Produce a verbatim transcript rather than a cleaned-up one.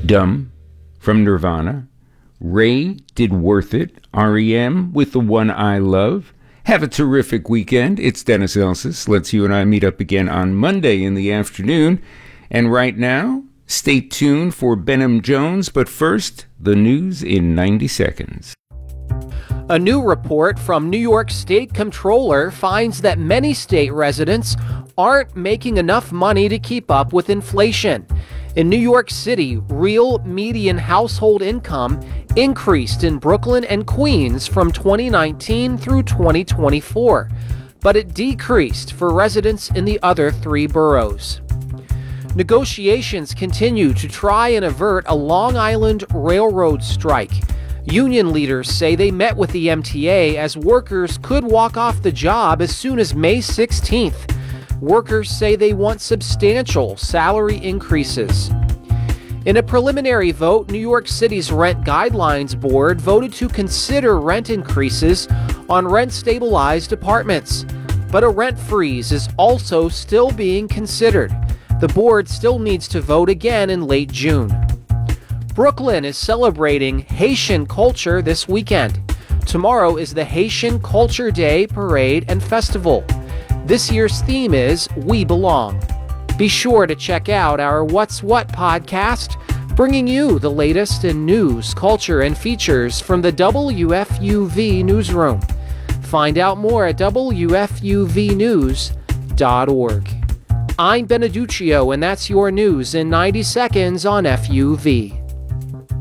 Dumb from Nirvana. Ray did Worth It. R E M with The One I Love. Have a terrific weekend. It's Dennis Elsis. Let's you and I meet up again on Monday in the afternoon. And right now, stay tuned for Benham Jones. But first, the news in ninety seconds. A new report from New York State Comptroller finds that many state residents aren't making enough money to keep up with inflation. In New York City, real median household income increased in Brooklyn and Queens from twenty nineteen through twenty twenty-four, but it decreased for residents in the other three boroughs. Negotiations continue to try and avert a Long Island Railroad strike. Union leaders say they met with the M T A as workers could walk off the job as soon as May sixteenth. Workers say they want substantial salary increases. In a preliminary vote, New York City's Rent Guidelines Board voted to consider rent increases on rent-stabilized apartments. But a rent freeze is also still being considered. The board still needs to vote again in late June. Brooklyn is celebrating Haitian culture this weekend. Tomorrow is the Haitian Culture Day Parade and Festival. This year's theme is We Belong. Be sure to check out our What's What podcast, bringing you the latest in news, culture, and features from the W F U V newsroom. Find out more at W F U V news dot org. I'm Beneduccio, and that's your news in ninety seconds on F U V.